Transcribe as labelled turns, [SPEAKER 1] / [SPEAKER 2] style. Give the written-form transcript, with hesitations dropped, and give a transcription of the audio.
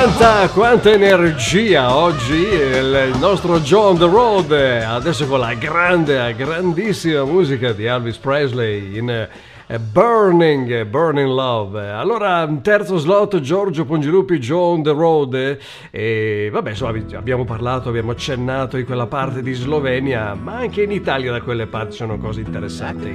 [SPEAKER 1] Quanta energia oggi il nostro Joe on the Road, adesso con la grandissima musica di Elvis Presley in Burning Love. Allora, terzo slot, Giorgio Pongilupi, Joe on the Road, e vabbè, insomma, abbiamo parlato, abbiamo accennato in quella parte di Slovenia, ma anche in Italia da quelle parti sono cose interessanti.